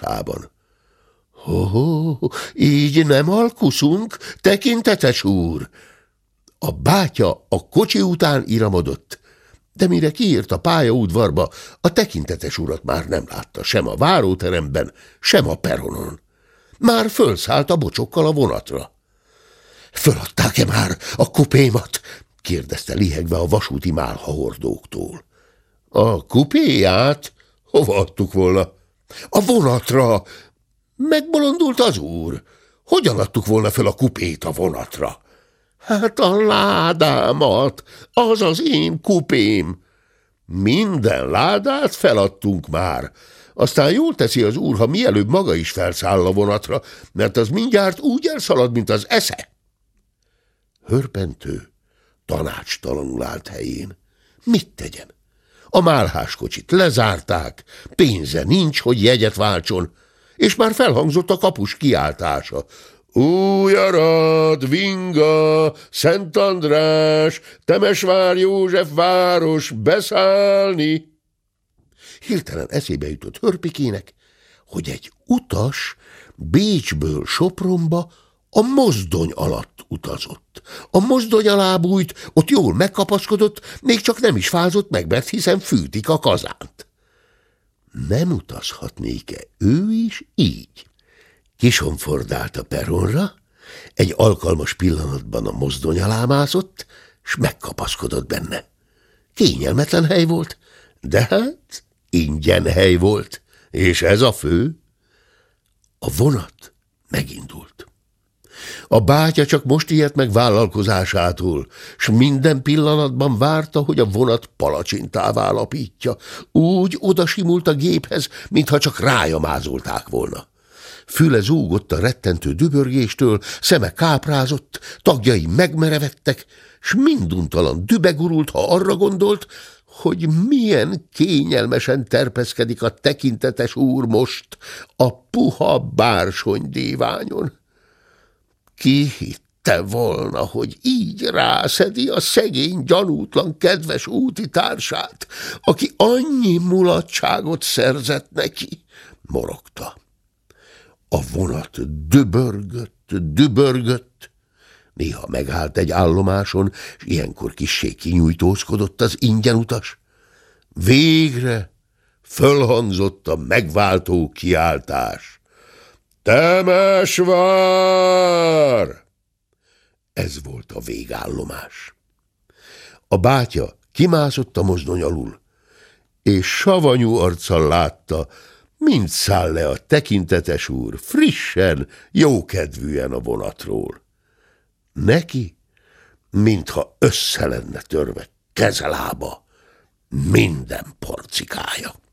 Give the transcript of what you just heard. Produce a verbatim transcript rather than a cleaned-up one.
városában. Ho, így nem alkuszunk, tekintetes úr! A bátya a kocsi után iramodott, de mire kiírt a pályaudvarba, a tekintetes urat már nem látta sem a váróteremben, sem a peronon. Már fölszállt a bocsokkal a vonatra. Föladták-e már a kupémat? kérdezte lihegve a vasúti málhahordóktól. A kupéját? Hova adtuk volna? A vonatra! Megbolondult az úr. Hogyan adtuk volna fel a kupét a vonatra? Hát a ládámat, az az én kupém. Minden ládát feladtunk már. Aztán jól teszi az úr, ha mielőbb maga is felszáll a vonatra, mert az mindjárt úgy elszalad, mint az esze. Hörpentő tanácstalanul állt helyén. Mit tegyen? A málháskocsit lezárták, pénze nincs, hogy jegyet váltson, és már felhangzott a kapus kiáltása. Újarad, Vinga, Szent András, Temesvár József város, beszállni! Hirtelen eszébe jutott Hörpikének, hogy egy utas Bécsből Sopronba a mozdony alatt utazott. A mozdony alá bújt, ott jól megkapaszkodott, még csak nem is fázott meg, mert hiszen fűtik a kazánt. Nem utazhatnék-e ő is így? Kisomfordált a peronra, egy alkalmas pillanatban a mozdony alá mászott, s megkapaszkodott benne. Kényelmetlen hely volt, de hát ingyen hely volt, és ez a fő. A vonat megindult. A bátya csak most ijedt meg vállalkozásától, s minden pillanatban várta, hogy a vonat palacsintává állapítja. Úgy odasimult a géphez, mintha csak rája mázolták volna. Füle zúgott a rettentő dübörgéstől, szeme káprázott, tagjai megmerevettek, s minduntalan dübegurult, ha arra gondolt, hogy milyen kényelmesen terpeszkedik a tekintetes úr most a puha bársony díványon. Ki hitte volna, hogy így rászedi a szegény, gyanútlan, kedves úti társát, aki annyi mulatságot szerzett neki, morogta. A vonat dübörgött, dübörgött, néha megállt egy állomáson, s ilyenkor kissé kinyújtózkodott az ingyenutas. Végre fölhangzott a megváltó kiáltás. Temesvár! Ez volt a végállomás. A bátya kimászott a mozdony alul, és savanyú arccal látta, mint száll le a tekintetes úr frissen, jókedvűen a vonatról. Neki, mintha össze lenne törve kezelába minden porcikája.